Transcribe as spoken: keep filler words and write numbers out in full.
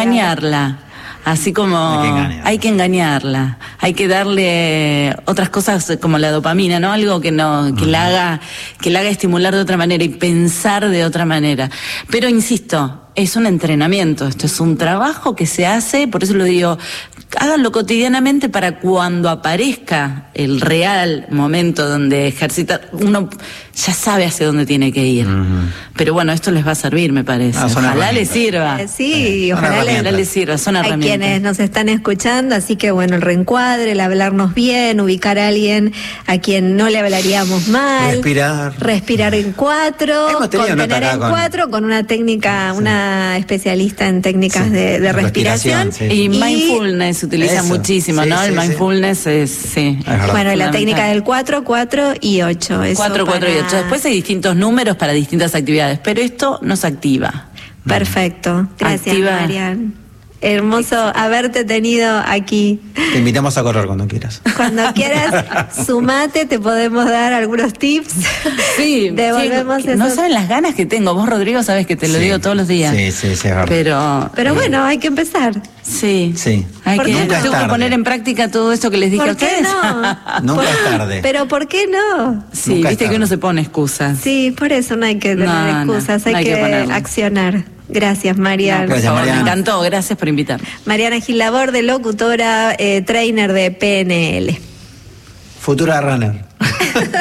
engañarla. Así como hay que, engañarla. hay que engañarla, hay que darle otras cosas como la dopamina, ¿no? Algo que no, que uh-huh. la haga, que la haga estimular de otra manera y pensar de otra manera. Pero insisto, es un entrenamiento, esto es un trabajo que se hace, por eso lo digo, háganlo cotidianamente para cuando aparezca el real momento donde ejercitar, uno ya sabe hacia dónde tiene que ir. Uh-huh. Pero bueno, esto les va a servir, me parece. Ah, ojalá les sirva. Eh, sí, eh, ojalá les, les sirva, son herramientas. Hay quienes nos están escuchando, así que bueno, el reencuadre, el hablarnos bien, ubicar a alguien a quien no le hablaríamos mal. Respirar. Respirar en cuatro, contener en con... cuatro, con una técnica, sí. una especialista en técnicas sí. de, de respiración. respiración sí. Y mindfulness se utiliza Eso. muchísimo, sí, ¿no? Sí, el mindfulness sí. es, sí. Es bueno, la técnica del cuatro, cuatro y ocho. cuatro, cuatro y ocho. Después hay distintos números para distintas actividades, pero esto nos activa. Perfecto. Gracias, activa. Marian. Hermoso haberte tenido aquí. Te invitamos a correr cuando quieras. Cuando quieras, sumate, te podemos dar algunos tips. Sí, devolvemos sí, no saben las ganas que tengo. Vos, Rodrigo, sabes que te lo sí. digo todos los días. Sí, sí, sí. Pero, pero bueno, hay que empezar. Sí, sí. Hay que, tengo que poner en práctica todo esto que les dije a ustedes. No? Nunca es tarde. Pero ¿por qué no? Sí, Nunca viste que uno se pone excusas. Sí, por eso no hay que tener no, excusas, no, hay, no hay que, que accionar. Gracias, Mariana. No, gracias, Mariana. Me encantó, gracias por invitarme. Mariana Gil Laborde, locutora, eh, trainer de P N L. Futura runner.